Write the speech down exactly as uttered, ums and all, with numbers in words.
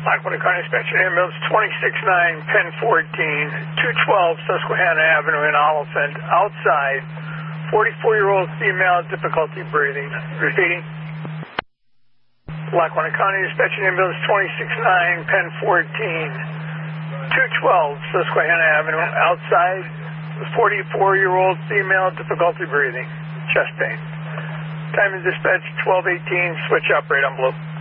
Lackawanna County Inspection Ambulance twenty-six nine, Penn fourteen, two twelve Susquehanna Avenue in Oliphant. Outside, forty-four-year-old female, difficulty breathing. Repeating. Lackawanna County Inspection Ambulance twenty-six nine, Penn fourteen, two twelve Susquehanna Avenue. Outside, forty-four-year-old female, difficulty breathing. Chest pain. Time of dispatch twelve eighteen. Switch operator on blue.